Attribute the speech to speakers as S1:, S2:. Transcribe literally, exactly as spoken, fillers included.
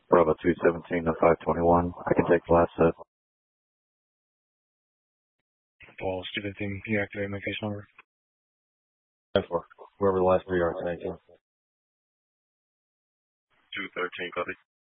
S1: Bravo two seventeen to five twenty-one. I can take the last set.
S2: Paul, Stephen, can you activate my case number?
S3: ten four. Whoever the last three are, thank you.
S4: two thirteen, copy.